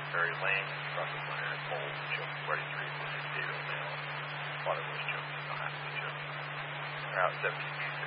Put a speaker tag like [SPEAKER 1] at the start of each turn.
[SPEAKER 1] Very lame, rough winter, cold, choke 43 for 68 male. Water was choking, no half choking. Route 17